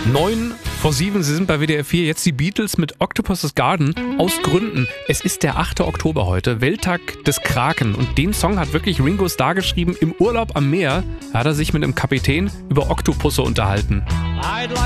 9:07, Sie sind bei WDR 4. Jetzt die Beatles mit Octopus's Garden. Aus Gründen. Es ist der 8. Oktober heute, Welttag des Kraken. Und den Song hat wirklich Ringo Starr geschrieben im Urlaub am Meer. Da hat er sich mit einem Kapitän über Oktopusse unterhalten.